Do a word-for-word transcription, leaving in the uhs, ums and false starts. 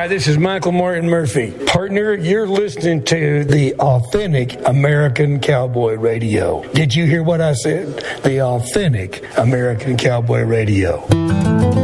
Hi, this is Michael Martin Murphy. Partner, you're listening to the authentic American Cowboy Radio. Did you hear what I said? The authentic American Cowboy Radio.